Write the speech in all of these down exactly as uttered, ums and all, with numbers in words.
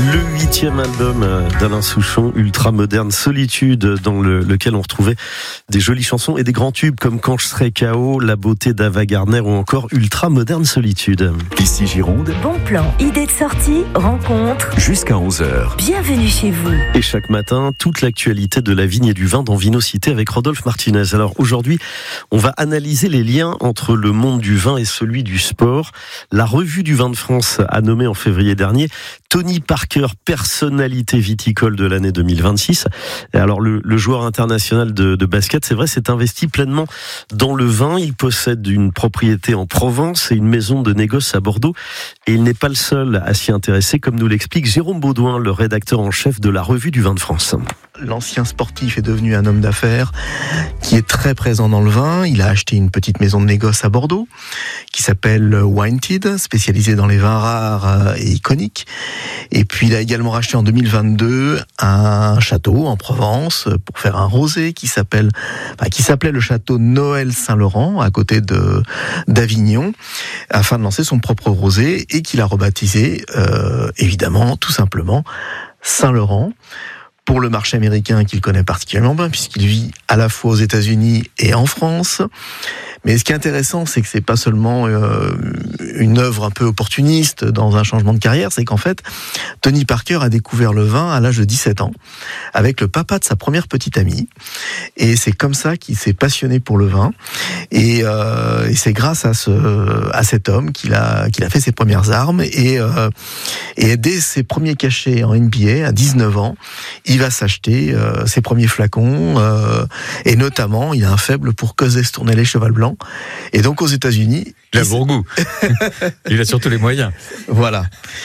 Le huitième album d'Alain Souchon, ultra moderne, Solitude, dans le, lequel on retrouvait des jolies chansons et des grands tubes comme Quand je serai K O, La beauté d'Ava Gardner ou encore Ultra moderne Solitude. Ici Gironde. Bon plan, idée de sortie, rencontre. Jusqu'à onze heures. Bienvenue chez vous. Et chaque matin, toute l'actualité de la vigne et du vin dans Vinocité avec Rodolphe Martinez. Alors aujourd'hui, on va analyser les liens entre le monde du vin et celui du sport. La revue du vin de France a nommé en février dernier Tony Parker, personnalité viticole de l'année deux mille vingt-six. Et alors le, le joueur international de, de basket, c'est vrai, s'est investi pleinement dans le vin. Il possède une propriété en Provence et une maison de négoce à Bordeaux. Et il n'est pas le seul à s'y intéresser, comme nous l'explique Jérôme Baudouin, le rédacteur en chef de la revue du vin de France. L'ancien sportif est devenu un homme d'affaires qui est très présent dans le vin. Il a acheté une petite maison de négoce à Bordeaux qui s'appelle Wineted, spécialisée dans les vins rares et iconiques. Et puis il a également racheté en deux mille vingt-deux un château en Provence pour faire un rosé qui s'appelle, enfin, qui s'appelait le château Noël Saint-Laurent à côté de d'Avignon, afin de lancer son propre rosé et qu'il a rebaptisé euh, évidemment tout simplement Saint-Laurent. Pour le marché américain qu'il connaît particulièrement bien, puisqu'il vit à la fois aux États-Unis et en France. Mais ce qui est intéressant, c'est que c'est pas seulement euh, une œuvre un peu opportuniste dans un changement de carrière, c'est qu'en fait, Tony Parker a découvert le vin à l'âge de dix-sept ans, avec le papa de sa première petite amie. Et c'est comme ça qu'il s'est passionné pour le vin. Et, euh, et c'est grâce à, ce, à cet homme qu'il a, qu'il a fait ses premières armes. Et, euh, et dès ses premiers cachets en N B A, à dix-neuf ans, il va s'acheter euh, ses premiers flacons. Euh, et notamment, il a un faible pour Cosès Tournelet Cheval Blanc. Et donc aux États-Unis, il a bon goût. Il a surtout les moyens. Voilà.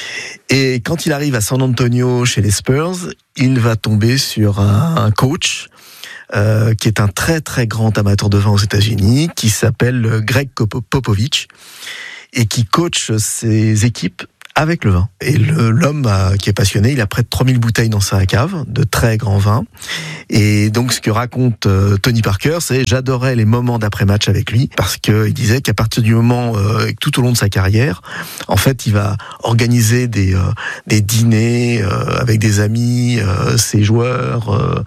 Et quand il arrive à San Antonio chez les Spurs, il va tomber sur un, un coach euh, qui est un très très grand amateur de vin aux États-Unis, qui s'appelle Greg Popovich et qui coach ses équipes avec le vin. Et le, l'homme euh, qui est passionné, il a près de trois mille bouteilles dans sa cave, de très grands vins. Et donc, ce que raconte euh, Tony Parker, c'est « J'adorais les moments d'après-match avec lui », parce qu'il disait qu'à partir du moment, euh, tout au long de sa carrière, en fait, il va organiser des, euh, des dîners euh, avec des amis, euh, ses joueurs, euh,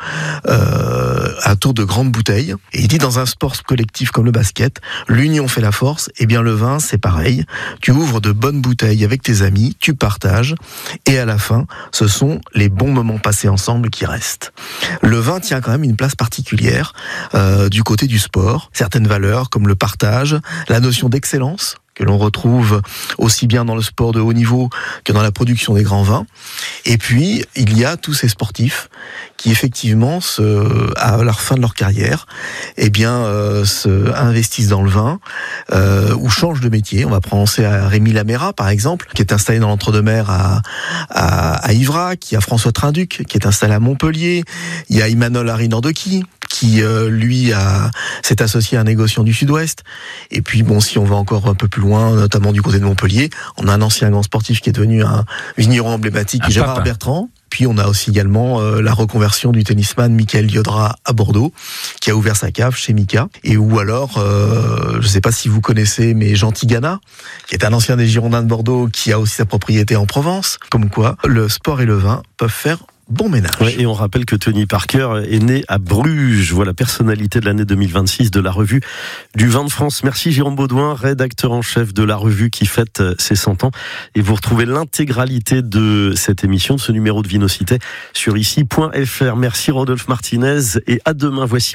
euh, à tour de grandes bouteilles. Et il dit, dans un sport collectif comme le basket, l'union fait la force, et bien le vin, c'est pareil. Tu ouvres de bonnes bouteilles avec tes amis, tu partages, et à la fin, ce sont les bons moments passés ensemble qui restent. Le vin tient quand même une place particulière euh, du côté du sport. Certaines valeurs comme le partage, la notion d'excellence, que l'on retrouve aussi bien dans le sport de haut niveau que dans la production des grands vins. Et puis, il y a tous ces sportifs qui, effectivement, se, à la fin de leur carrière, eh bien, euh, se investissent dans le vin euh, ou changent de métier. On va penser à Rémi Laméra, par exemple, qui est installé dans l'Entre-deux-Mers à, à, à Ivrac. Il y a François Trinduc, qui est installé à Montpellier. Il y a Imanol Harry-Nordoki, qui, euh, lui, a, s'est associé à un négociant du Sud-Ouest. Et puis, bon, si on va encore un peu plus loin, notamment du côté de Montpellier, on a un ancien grand sportif qui est devenu un vigneron emblématique, un Gérard papa. Bertrand. Puis on a aussi également euh, la reconversion du tennisman Michael Diodra à Bordeaux, qui a ouvert sa cave chez Mika. Et ou alors, euh, je ne sais pas si vous connaissez, mais Jean Tigana, qui est un ancien des Girondins de Bordeaux, qui a aussi sa propriété en Provence. Comme quoi, le sport et le vin peuvent faire bon ménage. Ouais, et on rappelle que Tony Parker est né à Bruges. Voilà, personnalité de l'année deux mille vingt-six de la revue du vin de France. Merci Jérôme Baudouin, rédacteur en chef de la revue qui fête ses cent ans. Et vous retrouvez l'intégralité de cette émission, de ce numéro de Vinocité, sur ici point f r. Merci Rodolphe Martinez et à demain. Voici